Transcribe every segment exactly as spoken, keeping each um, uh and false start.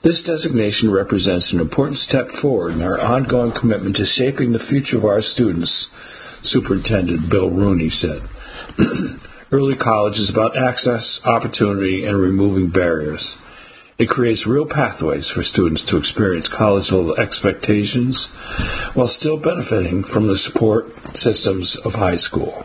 This designation represents an important step forward in our ongoing commitment to shaping the future of our students, Superintendent Bill Rooney said. Early college is about access, opportunity, and removing barriers. It creates real pathways for students to experience college-level expectations while still benefiting from the support systems of high school.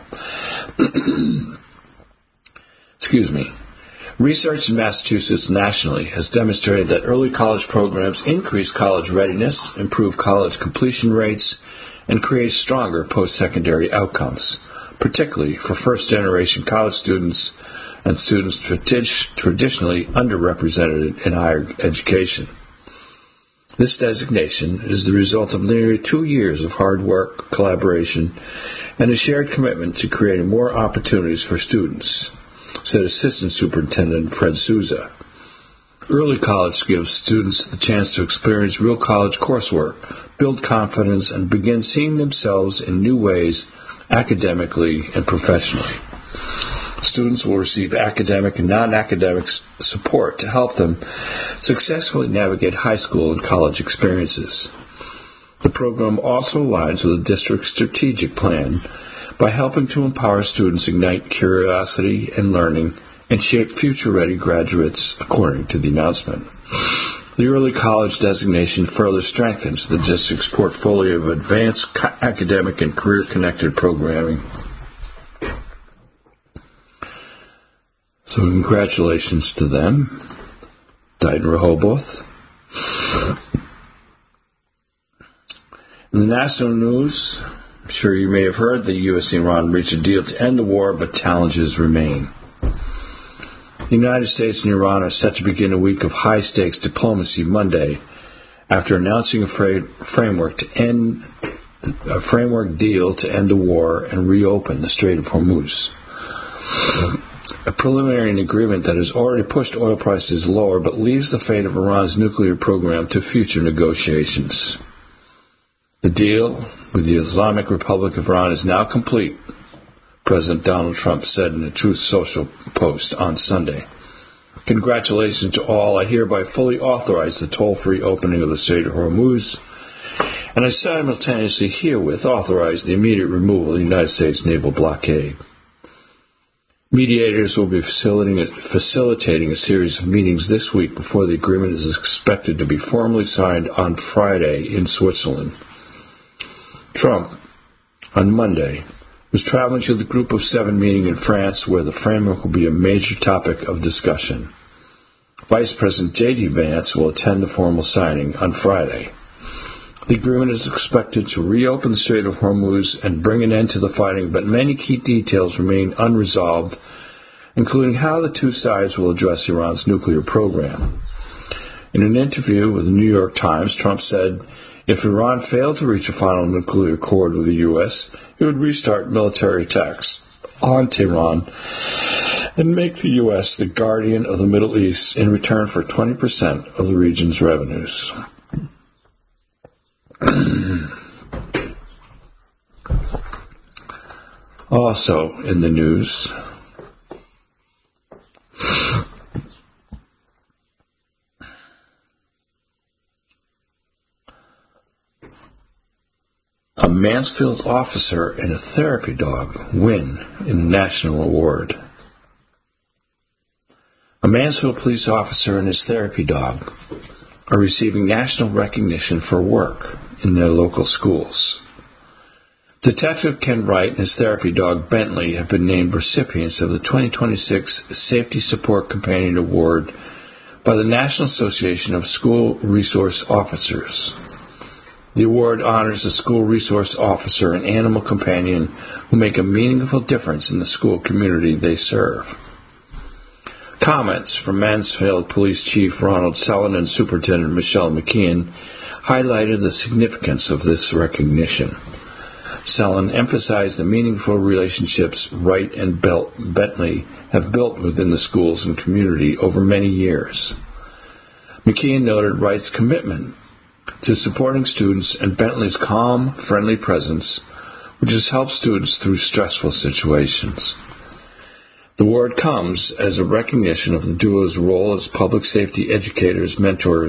Excuse me. Research in Massachusetts nationally has demonstrated that early college programs increase college readiness, improve college completion rates, and create stronger post-secondary outcomes, particularly for first-generation college students and students tradi- traditionally underrepresented in higher education. This designation is the result of nearly two years of hard work, collaboration, and a shared commitment to creating more opportunities for students, said Assistant Superintendent Fred Souza. Early college gives students the chance to experience real college coursework, build confidence, and begin seeing themselves in new ways academically and professionally. Students will receive academic and non-academic support to help them successfully navigate high school and college experiences. The program also aligns with the district's strategic plan by helping to empower students, ignite curiosity and learning, and shape future-ready graduates, according to the announcement. The early college designation further strengthens the district's portfolio of advanced academic and career-connected programming. So congratulations to them, Dighton Rehoboth. In the national news, I'm sure you may have heard the U S and Iran reached a deal to end the war, but challenges remain. The United States and Iran are set to begin a week of high-stakes diplomacy Monday after announcing a fra- framework to end a framework deal to end the war and reopen the Strait of Hormuz. A preliminary agreement that has already pushed oil prices lower but leaves the fate of Iran's nuclear program to future negotiations. The deal with the Islamic Republic of Iran is now complete, President Donald Trump said in a Truth Social post on Sunday. Congratulations to all. I hereby fully authorize the toll-free opening of the Strait of Hormuz, and I simultaneously herewith authorize the immediate removal of the United States naval blockade. Mediators will be facilitating, facilitating a series of meetings this week before the agreement is expected to be formally signed on Friday in Switzerland. Trump, on Monday, was traveling to the Group of Seven meeting in France, where the framework will be a major topic of discussion. Vice President J D Vance will attend the formal signing on Friday. The agreement is expected to reopen the Strait of Hormuz and bring an end to the fighting, but many key details remain unresolved, including how the two sides will address Iran's nuclear program. In an interview with the New York Times, Trump said if Iran failed to reach a final nuclear accord with the U S, it would restart military attacks on Tehran and make the U S the guardian of the Middle East in return for twenty percent of the region's revenues. Also in the news, a Mansfield officer and a therapy dog win in a national award. A Mansfield police officer and his therapy dog are receiving national recognition for work in their local schools. Detective Ken Wright and his therapy dog Bentley have been named recipients of the twenty twenty-six Safety Support Companion Award by the National Association of School Resource Officers. The award honors a school resource officer and animal companion who make a meaningful difference in the school community they serve. Comments from Mansfield Police Chief Ronald Sellon and Superintendent Michelle McKeon highlighted the significance of this recognition. Sellon emphasized the meaningful relationships Wright and Bel- Bentley have built within the schools and community over many years. McKeon noted Wright's commitment to supporting students and Bentley's calm, friendly presence, which has helped students through stressful situations. The award comes as a recognition of the duo's role as public safety educators, mentors,